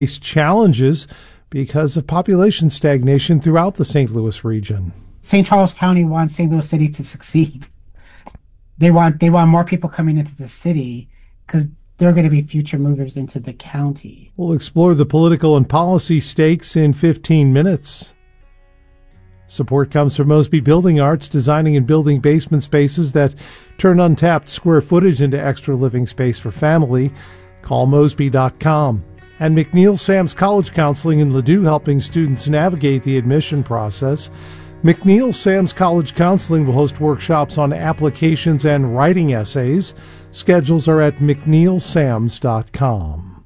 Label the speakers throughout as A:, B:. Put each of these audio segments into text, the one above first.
A: Face challenges because of population stagnation throughout the St. Louis region.
B: St. Charles County wants St. Louis City to succeed. They want more people coming into the city because they're going to be future movers into the county.
A: We'll explore the political and policy stakes in 15 minutes. Support comes from Mosby Building Arts, designing and building basement spaces that turn untapped square footage into extra living space for family. Call Mosby.com. And McNeil Sam's College Counseling in Ladue, helping students navigate the admission process. McNeil Sam's College Counseling will host workshops on applications and writing essays. Schedules are at mcneilsams.com.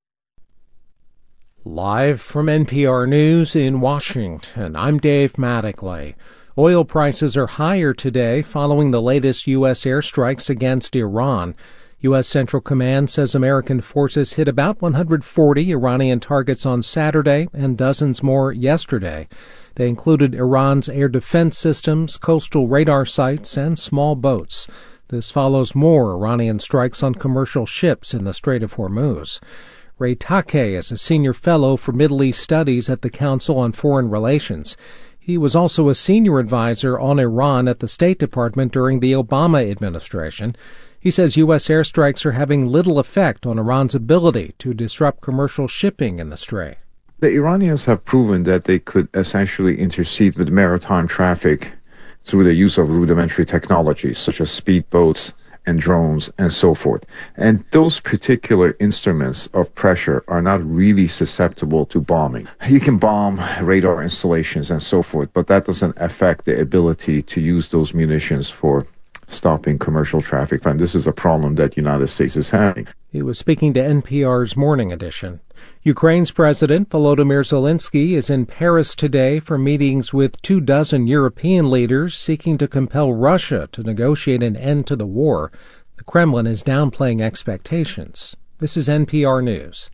C: Live from NPR News in Washington, I'm Dave Mattingly. Oil prices are higher today following the latest U.S. airstrikes against Iran. U.S. Central Command says American forces hit about 140 Iranian targets on Saturday and dozens more yesterday. They included Iran's air defense systems, coastal radar sites, and small boats. This follows more Iranian strikes on commercial ships in the Strait of Hormuz. Ray Take is a senior fellow for Middle East Studies at the Council on Foreign Relations. He was also a senior advisor on Iran at the State Department during the Obama administration. He says U.S. airstrikes are having little effect on Iran's ability to disrupt commercial shipping in the Strait.
D: The Iranians have proven that they could essentially intercede with maritime traffic through the use of rudimentary technologies such as speedboats and drones and so forth. And those particular instruments of pressure are not really susceptible to bombing. You can bomb radar installations and so forth, but that doesn't affect the ability to use those munitions for stopping commercial traffic. And this is a problem that the United States is having.
C: He was speaking to NPR's Morning Edition. Ukraine's President Volodymyr Zelensky is in Paris today for meetings with 24 European leaders seeking to compel Russia to negotiate an end to the war. The Kremlin is downplaying expectations. This is NPR News.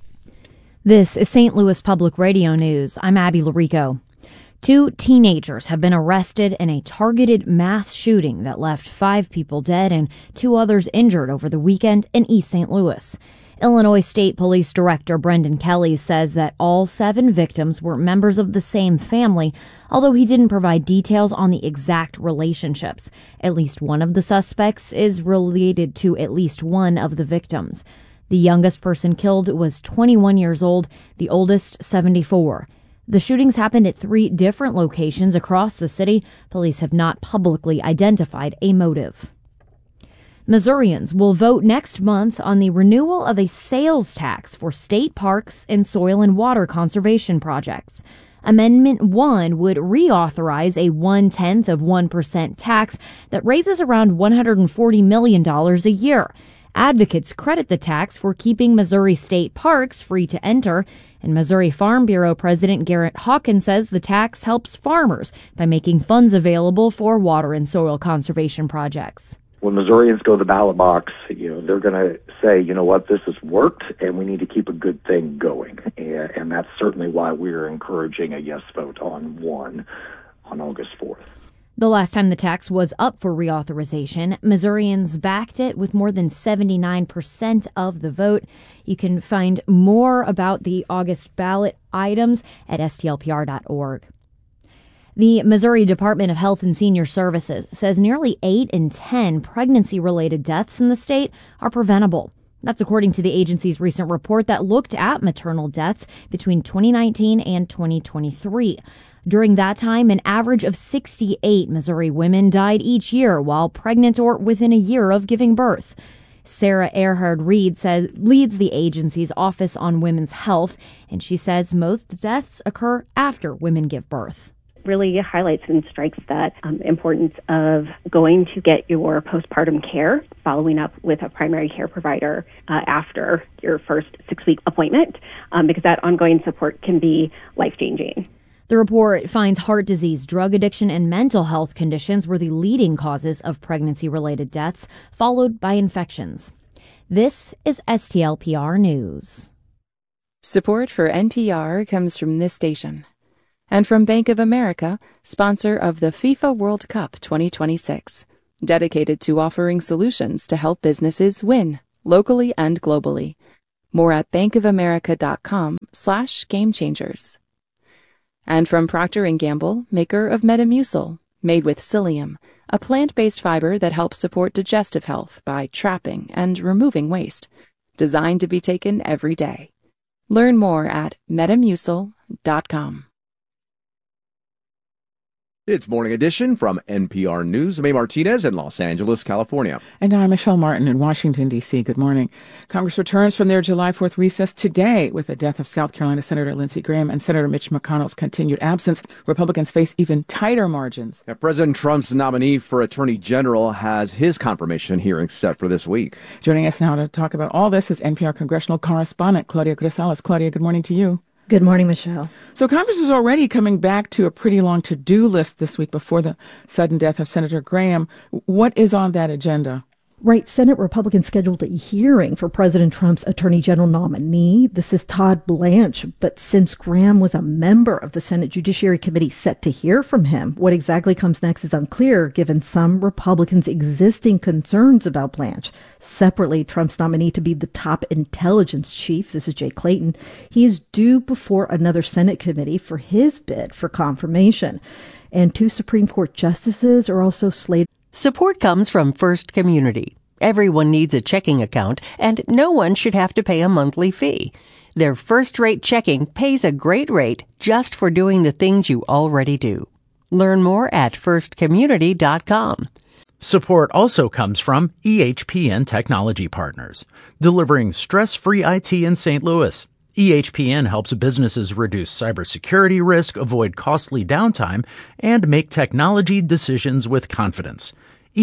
E: This is St. Louis Public Radio News. I'm Abby Larico. 2 teenagers have been arrested in a targeted mass shooting that left 5 people dead and 2 others injured over the weekend in East St. Louis. Illinois State Police Director Brendan Kelly says that all 7 victims were members of the same family, although he didn't provide details on the exact relationships. At least one of the suspects is related to at least one of the victims. The youngest person killed was 21 years old, the oldest 74. The shootings happened at 3 different locations across the city. Police have not publicly identified a motive. Missourians will vote next month on the renewal of a sales tax for state parks and soil and water conservation projects. Amendment 1 would reauthorize a 0.1% tax that raises around $140 million a year. Advocates credit the tax for keeping Missouri state parks free to enter, and Missouri Farm Bureau President Garrett Hawkins says the tax helps farmers by making funds available for water and soil conservation projects.
F: When Missourians go to the ballot box, they're going to say, you know what, this has worked, and we need to keep a good thing going. And that's certainly why we're encouraging a yes vote on August 4th.
E: The last time the tax was up for reauthorization, Missourians backed it with more than 79% of the vote. You can find more about the August ballot items at stlpr.org. The Missouri Department of Health and Senior Services says nearly 8 in 10 pregnancy-related deaths in the state are preventable. That's according to the agency's recent report that looked at maternal deaths between 2019 and 2023. During that time, an average of 68 Missouri women died each year while pregnant or within a year of giving birth. Sarah Earhart-Reed leads the agency's Office on Women's Health, and she says most deaths occur after women give birth.
G: Really highlights and strikes that importance of going to get your postpartum care, following up with a primary care provider after your first 6-week appointment, because that ongoing support can be life-changing.
E: The report finds heart disease, drug addiction, and mental health conditions were the leading causes of pregnancy-related deaths, followed by infections. This is STLPR News.
H: Support for NPR comes from this station. And from Bank of America, sponsor of the FIFA World Cup 2026, dedicated to offering solutions to help businesses win, locally and globally. More at bankofamerica.com/gamechangers. And from Procter & Gamble, maker of Metamucil, made with psyllium, a plant-based fiber that helps support digestive health by trapping and removing waste, designed to be taken every day. Learn more at metamucil.com.
I: It's Morning Edition from NPR News. I'm A. Martinez in Los Angeles, California.
J: And I'm Michelle Martin in Washington, D.C. Good morning. Congress returns from their July 4th recess today with the death of South Carolina Senator Lindsey Graham and Senator Mitch McConnell's continued absence. Republicans face even tighter margins.
I: Now, President Trump's nominee for Attorney General has his confirmation hearing set for this week.
J: Joining us now to talk about all this is NPR congressional correspondent Claudia Grisales. Claudia, good morning to you.
K: Good morning, Michelle.
J: So Congress is already coming back to a pretty long to-do list this week before the sudden death of Senator Graham. What is on that agenda?
K: Right. Senate Republicans scheduled a hearing for President Trump's Attorney General nominee. This is Todd Blanche. But since Graham was a member of the Senate Judiciary Committee set to hear from him, what exactly comes next is unclear, given some Republicans' existing concerns about Blanche. Separately, Trump's nominee to be the top intelligence chief, this is Jay Clayton, he is due before another Senate committee for his bid for confirmation. And 2 Supreme Court justices are also slated.
L: Support comes from First Community. Everyone needs a checking account, and no one should have to pay a monthly fee. Their first-rate checking pays a great rate just for doing the things you already do. Learn more at firstcommunity.com.
M: Support also comes from EHPN Technology Partners, delivering stress-free IT in St. Louis. EHPN helps businesses reduce cybersecurity risk, avoid costly downtime, and make technology decisions with confidence.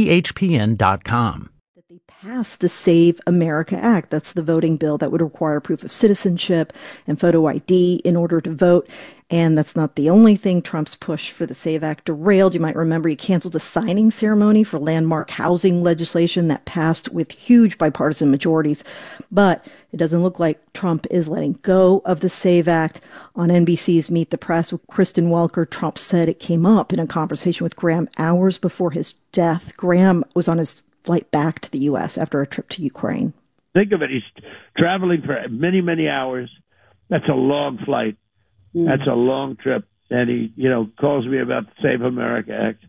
M: EHPN.com.
K: They passed the Save America Act. That's the voting bill that would require proof of citizenship and photo ID in order to vote. And that's not the only thing Trump's push for the SAVE Act derailed. You might remember he canceled a signing ceremony for landmark housing legislation that passed with huge bipartisan majorities. But it doesn't look like Trump is letting go of the SAVE Act. On NBC's Meet the Press with Kristen Welker, Trump said it came up in a conversation with Graham hours before his death. Graham was on his flight back to the U.S. after a trip to Ukraine.
N: Think of it. He's traveling for many, many hours. That's a long flight. That's a long trip. And he, calls me about the Save America Act.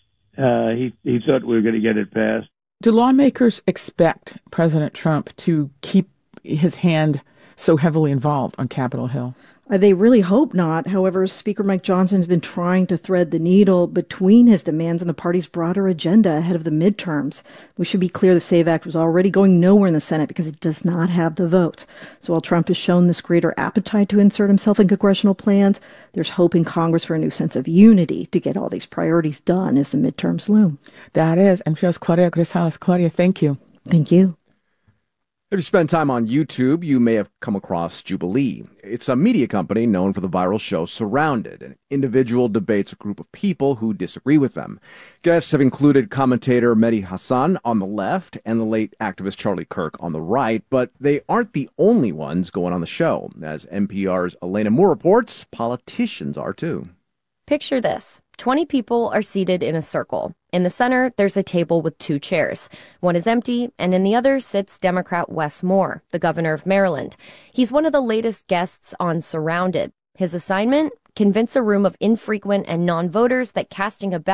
N: He thought we were going to get it passed.
J: Do lawmakers expect President Trump to keep his hand so heavily involved on Capitol Hill?
K: They really hope not. However, Speaker Mike Johnson has been trying to thread the needle between his demands and the party's broader agenda ahead of the midterms. We should be clear the SAVE Act was already going nowhere in the Senate because it does not have the vote. So while Trump has shown this greater appetite to insert himself in congressional plans, there's hope in Congress for a new sense of unity to get all these priorities done as the midterms loom.
J: That is NPR's Claudia Grisales. Claudia, thank you.
K: Thank you.
I: If you spend time on YouTube, you may have come across Jubilee. It's a media company known for the viral show Surrounded. An individual debates a group of people who disagree with them. Guests have included commentator Mehdi Hasan on the left and the late activist Charlie Kirk on the right, but they aren't the only ones going on the show. As NPR's Elena Moore reports, politicians are too.
O: Picture this. 20 people are seated in a circle. In the center, there's a table with 2 chairs. One is empty, and in the other sits Democrat Wes Moore, the governor of Maryland. He's one of the latest guests on Surrounded. His assignment? Convince a room of infrequent and non-voters that casting a ballot